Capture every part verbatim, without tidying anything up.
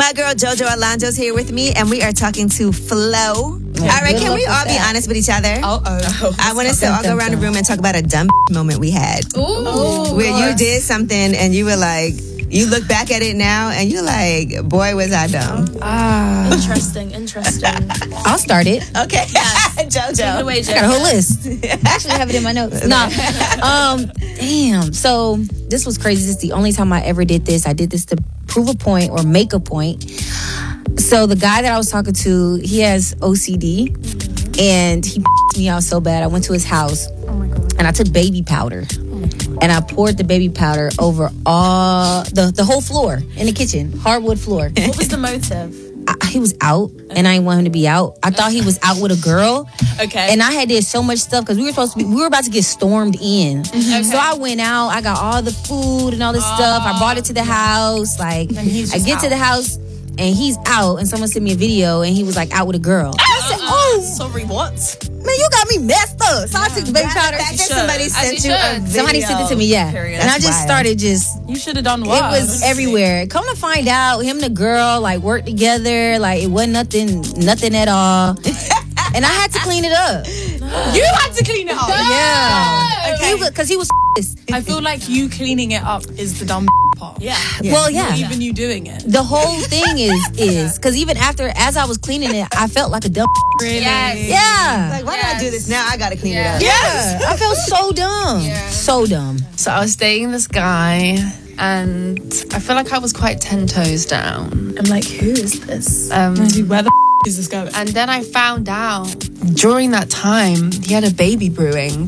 My girl JoJo Alonzo's here with me, and we are talking to Flo. Yeah, all right, good can we luck all with be that. honest with each other? Oh, oh. I want us to all go around the room and talk about a dumb moment we had. Ooh. Where you did something and you were like, you look back at it now and you're like, boy, was I dumb. Ah. Interesting, interesting. I'll start it. Okay. Yes. JoJo. Take it away, I got a whole list. Actually, I have it in my notes. No. Um, damn. So this was crazy. This is the only time I ever did this. I did this to prove a point or make a point. So the guy that I was talking to, he has O C D, mm-hmm. and he me out so bad. I went to his house, oh my God. and I took baby powder, oh and I poured the baby powder over all the the whole floor in the kitchen, hardwood floor. What was the motive? I, he was out, and I didn't want him to be out. I thought he was out with a girl. Okay. And I had did so much stuff because we were supposed to be, we were about to get stormed in. Okay. So I went out. I got all the food and all this Oh. stuff. I brought it to the house. Like, And he's I just get to out. the house, and he's out. And someone sent me a video, and he was like out with a girl. I said, "Oh, Sorry, what? man, you got me messed up." So I took the baby powder. Fact that should. somebody As sent you you a should. video. Somebody sent it to me, yeah. Period. And I That's just wild. started just. You should have done It what? was everywhere. Come to find out, him and the girl like worked together. Like it wasn't nothing, nothing at all. And I had to clean it up. You had to clean it up. Yeah, Okay. because he was. I feel like you cleaning it up is the dumb part. Yeah. Well, yeah. Not even you doing it. The whole thing is is because even after as I was cleaning it, I felt like a dumb. Really? Yes. Yeah, Like, why did I do this now? I gotta clean Yeah. it up. yeah. I felt so dumb, so dumb. So I was dating this guy, and I feel like I was quite ten toes down. I'm like, who is this? Um, Where the f- is this going? and then I found out during that time he had a baby brewing.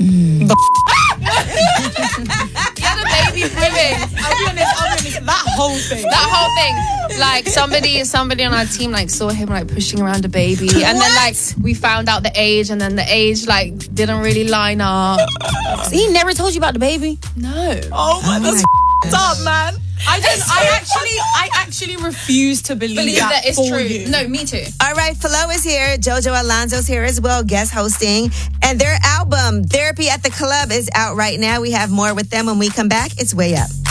He had a baby brewing. I'll be honest, I'll be honest. That whole thing. That whole thing, like somebody, somebody on our team like saw him like pushing around a baby, and then like we found out the age, and then the age like didn't really line up. He never told you about the baby. No. Oh my, that's f***ed up, man. I just, I actually, I actually refuse to believe, Believe that, that it's for true. you. No, me too. All right, Flo is here. JoJo Alonzo's here as well, guest hosting. And their album, Therapy at the Club, is out right now. We have more with them when we come back. It's Way Up.